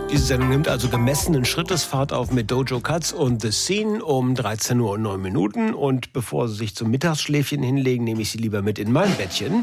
Diese Sendung nimmt also gemessenen Schrittesfahrt auf mit Dojo Cuts und The Scene um 13:09 Uhr. Und bevor Sie sich zum Mittagsschläfchen hinlegen, nehme ich Sie lieber mit in mein Bettchen.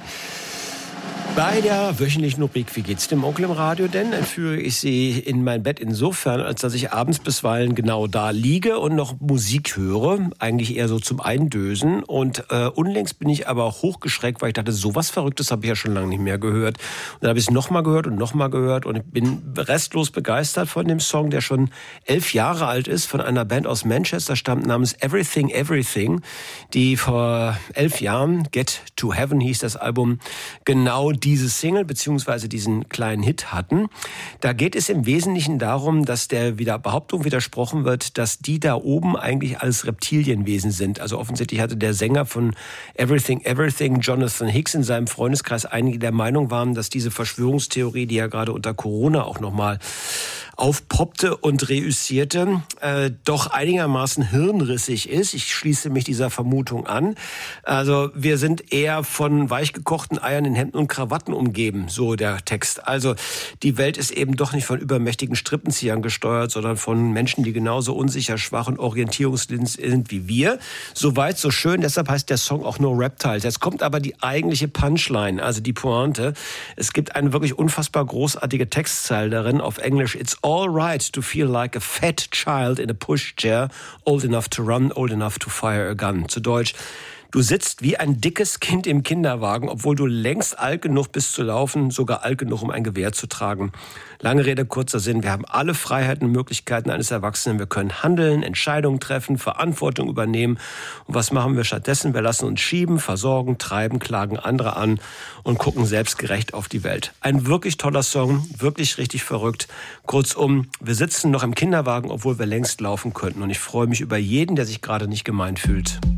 Bei der wöchentlichen Rubrik Wie geht's dem Onkel im Radio denn? Entführe ich Sie in mein Bett insofern, als dass ich abends bisweilen genau da liege und noch Musik höre. Eigentlich eher so zum Eindösen. Und unlängst bin ich aber auch hochgeschreckt, weil ich dachte, sowas Verrücktes habe ich ja schon lange nicht mehr gehört. Und dann habe ich es nochmal gehört und ich bin restlos begeistert von dem Song, der schon 11 Jahre alt ist, von einer Band aus Manchester stammt, namens Everything Everything, die vor 11 Jahren, Get to Heaven hieß das Album, genau diese Single bzw. diesen kleinen Hit hatten. Da geht es im Wesentlichen darum, dass der Behauptung widersprochen wird, dass die da oben eigentlich alles Reptilienwesen sind. Also offensichtlich hatte der Sänger von Everything Everything, Jonathan Hicks, in seinem Freundeskreis einige der Meinung waren, dass diese Verschwörungstheorie, die ja gerade unter Corona auch nochmal aufpoppte und reüssierte, doch einigermaßen hirnrissig ist. Ich schließe mich dieser Vermutung an. Also wir sind eher von weichgekochten Eiern in Hemden und Krawatten umgeben, so der Text. Also die Welt ist eben doch nicht von übermächtigen Strippenziehern gesteuert, sondern von Menschen, die genauso unsicher, schwach und orientierungsblind sind wie wir. Soweit, so schön, deshalb heißt der Song auch No Reptiles. Jetzt kommt aber die eigentliche Punchline, also die Pointe. Es gibt eine wirklich unfassbar großartige Textzeile darin auf Englisch. It's all right to feel like a fat child in a pushchair, old enough to run, old enough to fire a gun. Zu Deutsch: Du sitzt wie ein dickes Kind im Kinderwagen, obwohl du längst alt genug bist zu laufen, sogar alt genug, um ein Gewehr zu tragen. Lange Rede, kurzer Sinn. Wir haben alle Freiheiten und Möglichkeiten eines Erwachsenen. Wir können handeln, Entscheidungen treffen, Verantwortung übernehmen. Und was machen wir stattdessen? Wir lassen uns schieben, versorgen, treiben, klagen andere an und gucken selbstgerecht auf die Welt. Ein wirklich toller Song, wirklich richtig verrückt. Kurzum, wir sitzen noch im Kinderwagen, obwohl wir längst laufen könnten. Und ich freue mich über jeden, der sich gerade nicht gemeint fühlt.